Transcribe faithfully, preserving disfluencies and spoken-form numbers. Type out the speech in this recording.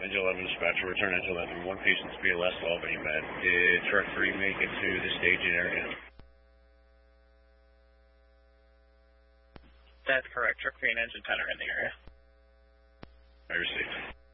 Engine eleven dispatcher, return engine eleven, one patient's B L S, Albany Med. Did truck three make it to the staging area? That's correct. Truck three and engine ten are in the area. I received.